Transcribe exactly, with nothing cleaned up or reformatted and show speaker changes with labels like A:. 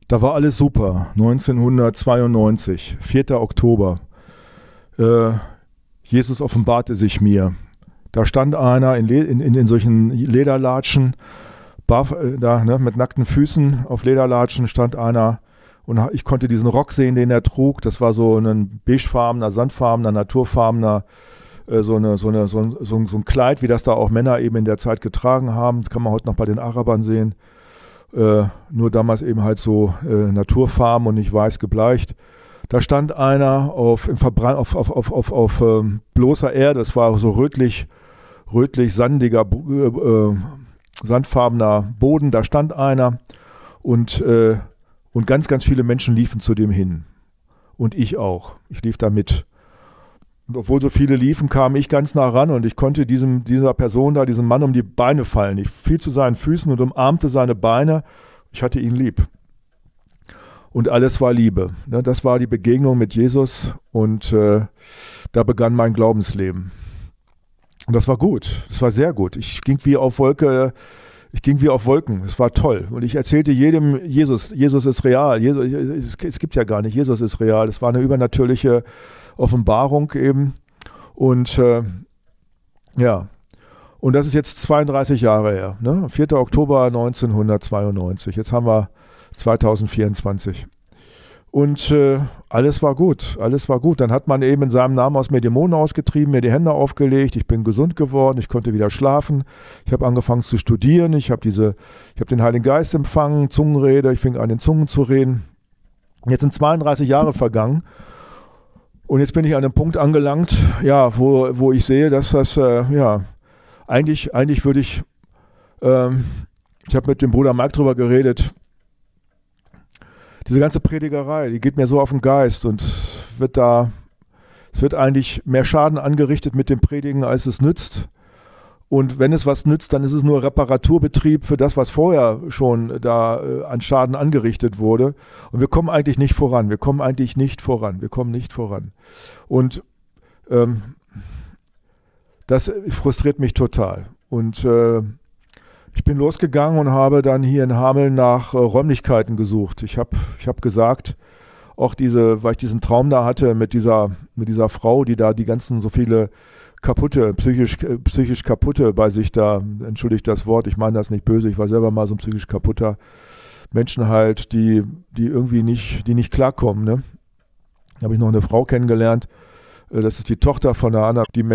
A: Da war alles super. neunzehnhundertzweiundneunzig, vierter Oktober. Äh, Jesus offenbarte sich mir. Da stand einer in, Le- in, in, in solchen Lederlatschen, barf, äh, da, ne, mit nackten Füßen auf Lederlatschen stand einer und ich konnte diesen Rock sehen, den er trug. Das war so ein beigefarbener, sandfarbener, naturfarbener, äh, so, eine, so, eine, so, ein, so, ein, so ein Kleid, wie das da auch Männer eben in der Zeit getragen haben. Das kann man heute noch bei den Arabern sehen. Äh, nur damals eben halt so äh, naturfarben und nicht weiß gebleicht. Da stand einer auf, im Verbra- auf, auf, auf, auf, auf ähm, bloßer Erde, es war so rötlich, rötlich sandiger, äh, äh, sandfarbener Boden, da stand einer und, äh, und ganz, ganz viele Menschen liefen zu dem hin. Und ich auch. Ich lief da mit. Und obwohl so viele liefen, kam ich ganz nah ran und ich konnte diesem, dieser Person da, diesem Mann um die Beine fallen. Ich fiel zu seinen Füßen und umarmte seine Beine. Ich hatte ihn lieb. Und alles war Liebe. Ne, das war die Begegnung mit Jesus und äh, da begann mein Glaubensleben. Und das war gut. Das war sehr gut. Ich ging wie auf Wolke, ich ging wie auf Wolken. Es war toll. Und ich erzählte jedem, Jesus, Jesus ist real. Jesus, es, es gibt ja gar nicht, Jesus ist real. Es war eine übernatürliche Offenbarung eben. Und äh, ja, und das ist jetzt zweiunddreißig Jahre her. Ne? vierter Oktober neunzehnhundertzweiundneunzig. Jetzt haben wir zweitausendvierundzwanzig. Und äh, alles war gut, alles war gut. Dann hat man eben in seinem Namen aus mir Dämonen ausgetrieben, mir die Hände aufgelegt, ich bin gesund geworden, ich konnte wieder schlafen, ich habe angefangen zu studieren, ich habe diese, ich habe den Heiligen Geist empfangen, Zungenrede, ich fing an in Zungen zu reden. Jetzt sind zweiunddreißig Jahre vergangen und jetzt bin ich an einem Punkt angelangt, ja, wo, wo ich sehe, dass das, äh, ja, eigentlich, eigentlich würde ich, ähm, ich habe mit dem Bruder Mike drüber geredet, diese ganze Predigerei, die geht mir so auf den Geist und wird da, es wird eigentlich mehr Schaden angerichtet mit dem Predigen, als es nützt. Und wenn es was nützt, dann ist es nur Reparaturbetrieb für das, was vorher schon da äh, an Schaden angerichtet wurde. Und wir kommen eigentlich nicht voran. Wir kommen eigentlich nicht voran. Wir kommen nicht voran. Und ähm, das frustriert mich total. Und äh, ich bin losgegangen und habe dann hier in Hameln nach äh, Räumlichkeiten gesucht. Ich habe ich hab gesagt, auch diese, weil ich diesen Traum da hatte mit dieser, mit dieser Frau, die da die ganzen so viele kaputte, psychisch, äh, psychisch kaputte bei sich da, entschuldigt das Wort, ich meine das nicht böse, ich war selber mal so ein psychisch kaputter Menschen halt, die, die irgendwie nicht, die nicht klarkommen. Ne? Da habe ich noch eine Frau kennengelernt, äh, das ist die Tochter von einer anderen, die